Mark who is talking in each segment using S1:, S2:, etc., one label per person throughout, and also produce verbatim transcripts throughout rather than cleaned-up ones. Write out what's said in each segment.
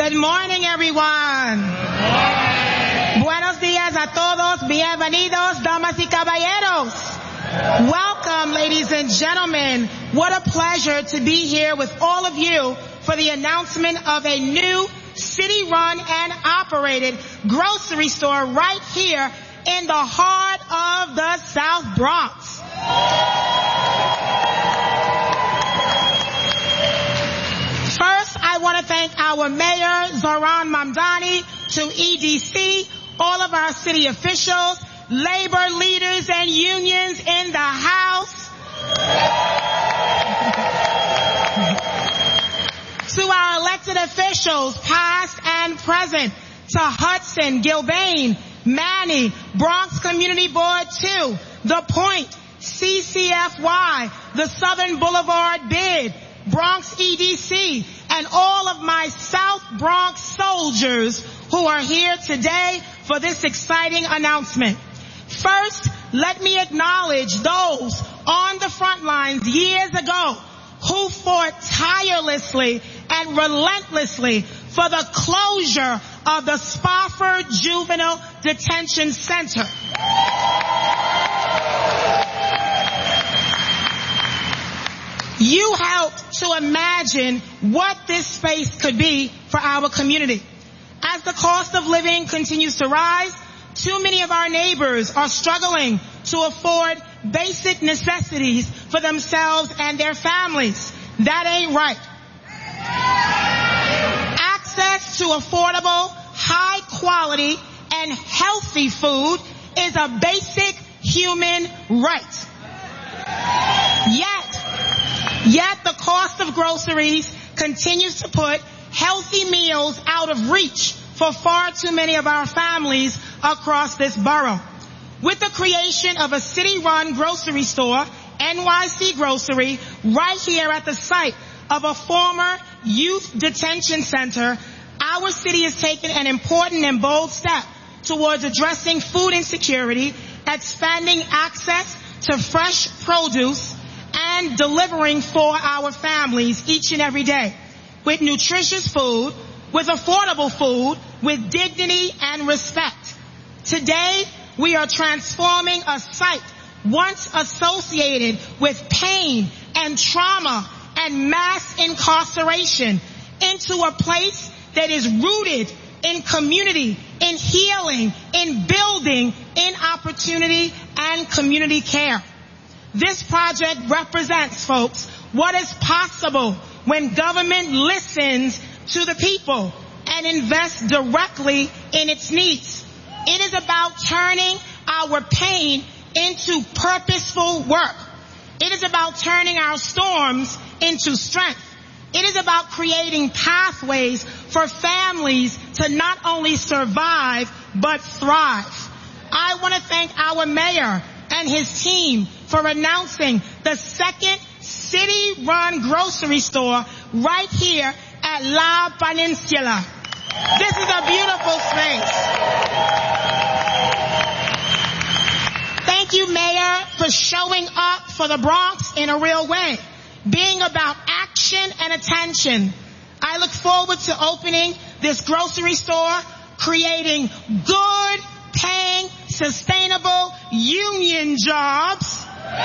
S1: Good morning, everyone. Buenos días a todos. Bienvenidos, damas y caballeros. Welcome, ladies and gentlemen. What a pleasure to be here with all of you for the announcement of a new city-run and operated grocery store right here in the heart of the South Bronx. First, I want to thank our mayor, Zohran Mamdani, to E D C, all of our city officials, labor leaders and unions in the house, to our elected officials, past and present, to Hudson, Gilbane, Manny, Bronx Community Board two, The Point, C C F Y, the Southern Boulevard Bid, Bronx E D C, and all of my South Bronx soldiers who are here today for this exciting announcement. First, let me acknowledge those on the front lines years ago who fought tirelessly and relentlessly for the closure of the Spofford Juvenile Detention Center. You helped to imagine what this space could be for our community. As the cost of living continues to rise, too many of our neighbors are struggling to afford basic necessities for themselves and their families. That ain't right. Access to affordable, high quality, and healthy food is a basic human right. Yet, Yet the cost of groceries continues to put healthy meals out of reach for far too many of our families across this borough. With the creation of a city-run grocery store, N Y C Grocery, right here at the site of a former youth detention center, our city has taken an important and bold step towards addressing food insecurity, expanding access to fresh produce, and delivering for our families each and every day with nutritious food, with affordable food, with dignity and respect. Today, we are transforming a site once associated with pain and trauma and mass incarceration into a place that is rooted in community, in healing, in building, in opportunity and community care. This project represents, folks, what is possible when government listens to the people and invests directly in its needs. It is about turning our pain into purposeful work. It is about turning our storms into strength. It is about creating pathways for families to not only survive, but thrive. I want to thank our mayor and his team for announcing the second city-run grocery store right here at La Peninsula. This is a beautiful space. Thank you, Mayor, for showing up for the Bronx in a real way, being about action and attention. I look forward to opening this grocery store, creating good, paying, sustainable union jobs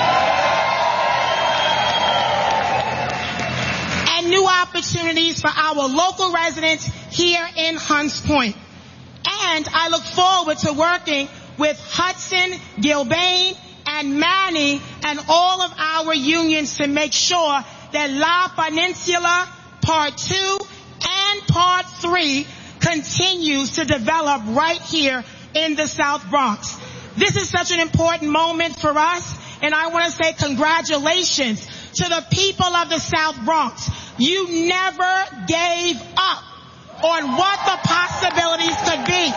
S1: and new opportunities for our local residents here in Hunts Point. And I look forward to working with Hudson, Gilbane, and Manny and all of our unions to make sure that La Peninsula Part two and Part three continues to develop right here in the South Bronx. This is such an important moment for us, and I want to say congratulations to the people of the South Bronx. You never gave up on what the possibilities could be.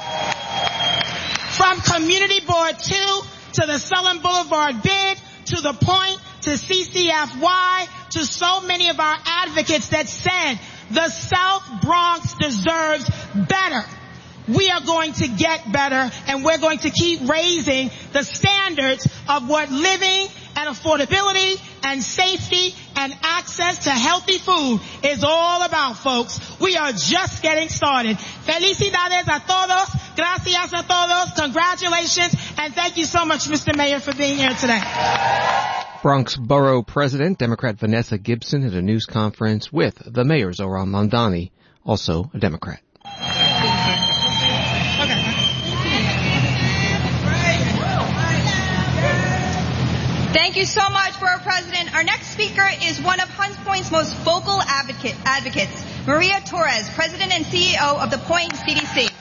S1: From Community Board two to the Southern Boulevard Bid, to The Point, to C C F Y, to so many of our advocates that said the South Bronx deserves better. We are going to get better, and we're going to keep raising the standards of what living and affordability and safety and access to healthy food is all about, folks. We are just getting started. Felicidades a todos. Gracias a todos. Congratulations. And thank you so much, Mister Mayor, for being here today.
S2: Bronx Borough President, Democrat Vanessa Gibson, at a news conference with the Mayor Zohran Mamdani, also a Democrat.
S3: Thank you so much, Borough President. Our next speaker is one of Hunts Point's most vocal advocate, advocates, Maria Torres, President and C E O of the Point C D C.